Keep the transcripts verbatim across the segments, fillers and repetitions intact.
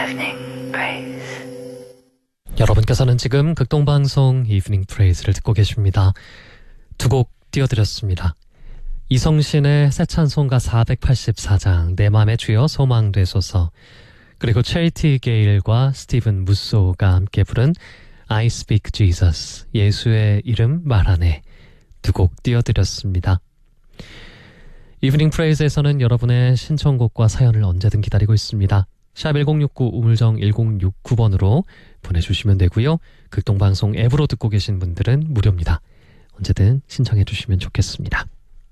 Evening Praise. 여러분께서는 지금 극동방송 이브닝 프레이즈를 듣고 계십니다. 두 곡 띄워드렸습니다. 이성신의 새 찬송가 사백팔십사 장 내 맘의 주여 소망되소서, 그리고 체리티 게일과 스티븐 무소가 함께 부른 I Speak Jesus, 예수의 이름 말하네, 두 곡 띄워드렸습니다. 이브닝 프레이즈에서는 여러분의 신청곡과 사연을 언제든 기다리고 있습니다. 샵 일공육구 우물정 일공육구 번으로 보내주시면 되고요. 극동방송 앱으로 듣고 계신 분들은 무료입니다. 언제든 신청해 주시면 좋겠습니다.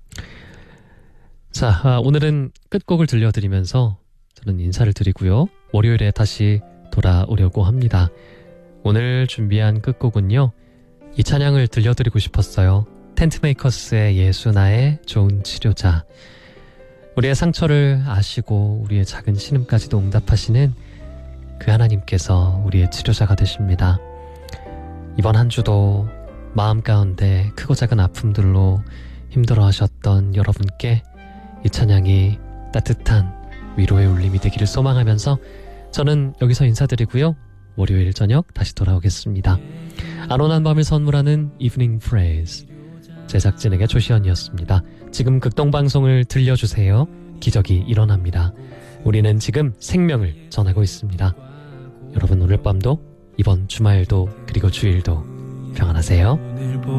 자, 아, 오늘은 끝곡을 들려드리면서 저는 인사를 드리고요. 월요일에 다시 돌아오려고 합니다. 오늘 준비한 끝곡은요, 이 찬양을 들려드리고 싶었어요. 텐트메이커스의 예수 나의 좋은 치료자. 우리의 상처를 아시고 우리의 작은 신음까지도 응답하시는 그 하나님께서 우리의 치료자가 되십니다. 이번 한 주도 마음 가운데 크고 작은 아픔들로 힘들어하셨던 여러분께 이 찬양이 따뜻한 위로의 울림이 되기를 소망하면서 저는 여기서 인사드리고요. 월요일 저녁 다시 돌아오겠습니다. 안온한 밤을 선물하는 이브닝 프레이즈, 제작진에게 조시연이었습니다. 지금 극동방송을 들려주세요. 기적이 일어납니다. 우리는 지금 생명을 전하고 있습니다. 여러분, 오늘 밤도 이번 주말도 그리고 주일도 평안하세요.